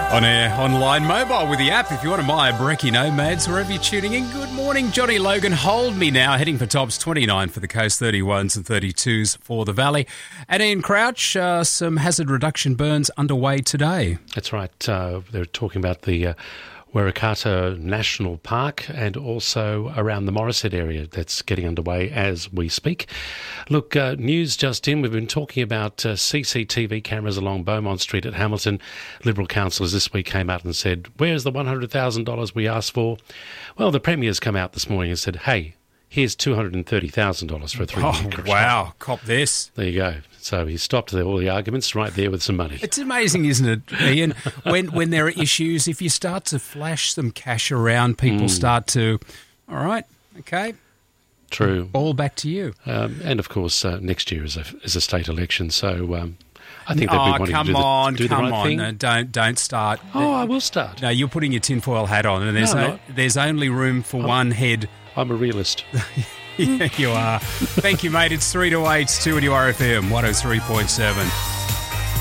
On air, online, mobile with the app if you want to buy a brekkie nomads wherever you're tuning in. Good morning, Johnny Logan. Hold me now, heading for tops 29 for the coast, 31s and 32s for the valley. And Ian Crouch, some hazard reduction burns underway today. That's right. They're talking about the Waikato National Park and also around the Morisset area. That's getting underway as we speak. Look, news just in. We've been talking about CCTV cameras along Beaumont Street at Hamilton. Liberal councillors this week came out and said, where's the $100,000 we asked for? Well, the Premier's come out this morning and said, hey, here's $230,000 for a 3-year Oh, wow. Cop this. There you go. So he stopped all the arguments right there with some money. It's amazing, isn't it, Ian? When there are issues, if you start to flash some cash around, people start to, all right, okay. True. All back to you. And, of course, next year is a state election. So I think they'd be wanting to do the right thing. No, don't start. Oh, I will start. No, you're putting your tinfoil hat on, and there's only room for one head. I'm a realist. Yeah, you are. Thank you, mate. It's 3 to 8, 2 at your RFM 103.7.